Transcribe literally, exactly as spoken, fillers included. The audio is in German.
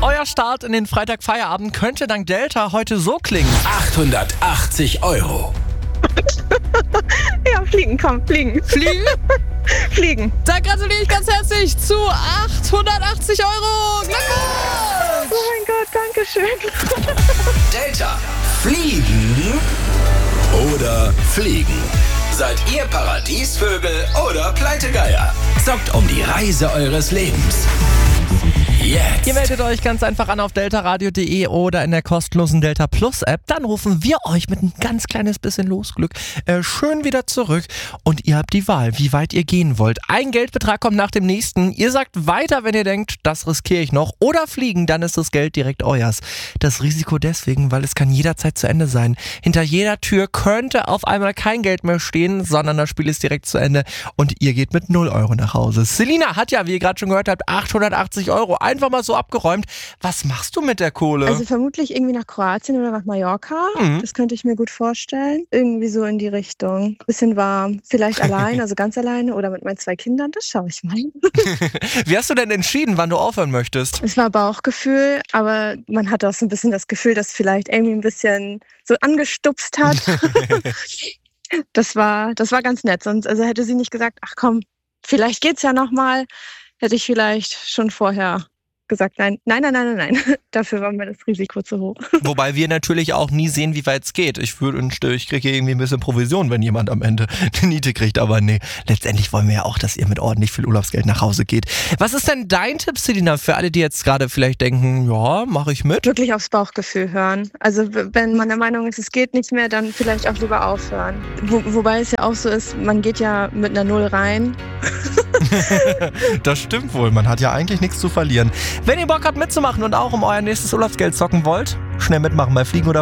Euer Start in den Freitagfeierabend könnte dank Delta heute so klingen. achthundertachtzig Euro. Ja, fliegen, komm, fliegen. Fliegen? Fliegen. Da gratuliere ich ganz herzlich zu achthundertachtzig Euro. Glückwunsch! Oh mein Gott, danke schön. Delta. Fliegen oder fliegen? Seid ihr Paradiesvögel oder Pleitegeier? Zockt um die Reise eures Lebens. Jetzt. Ihr meldet euch ganz einfach an auf deltaradio punkt de oder in der kostenlosen Delta Plus App. Dann rufen wir euch mit ein ganz kleines bisschen Losglück äh, schön wieder zurück. Und ihr habt die Wahl, wie weit ihr gehen wollt. Ein Geldbetrag kommt nach dem nächsten. Ihr sagt weiter, wenn ihr denkt, das riskiere ich noch. Oder fliegen, dann ist das Geld direkt euers. Das Risiko deswegen, weil es kann jederzeit zu Ende sein. Hinter jeder Tür könnte auf einmal kein Geld mehr stehen, sondern das Spiel ist direkt zu Ende. Und ihr geht mit null Euro nach Hause. Selina hat ja, wie ihr gerade schon gehört habt, achthundertachtzig Euro. Einfach mal so abgeräumt. Was machst du mit der Kohle? Also vermutlich irgendwie nach Kroatien oder nach Mallorca. Mhm. Das könnte ich mir gut vorstellen. Irgendwie so in die Richtung. Bisschen warm. Vielleicht allein, also ganz alleine oder mit meinen zwei Kindern. Das schaue ich mal. Wie hast du denn entschieden, wann du aufhören möchtest? Es war Bauchgefühl, aber man hatte auch so ein bisschen das Gefühl, dass vielleicht irgendwie ein bisschen so angestupst hat. Das war, das war ganz nett. Sonst, also hätte sie nicht gesagt, ach komm, vielleicht geht's ja nochmal, hätte ich vielleicht schon vorher gesagt, nein, nein, nein, nein, nein, nein. Dafür war mir das Risiko zu hoch. Wobei wir natürlich auch nie sehen, wie weit es geht. Ich wünschte, ich kriege irgendwie ein bisschen Provision, wenn jemand am Ende eine Niete kriegt. Aber nee, letztendlich wollen wir ja auch, dass ihr mit ordentlich viel Urlaubsgeld nach Hause geht. Was ist denn dein Tipp, Selina, für alle, die jetzt gerade vielleicht denken, ja, mache ich mit? Wirklich aufs Bauchgefühl hören. Also wenn man der Meinung ist, es geht nicht mehr, dann vielleicht auch lieber aufhören. Wo, wobei es ja auch so ist, man geht ja mit einer Null rein. Das stimmt wohl, man hat ja eigentlich nichts zu verlieren. Wenn ihr Bock habt mitzumachen und auch um euer nächstes Urlaubsgeld zocken wollt, schnell mitmachen bei Fliegen oder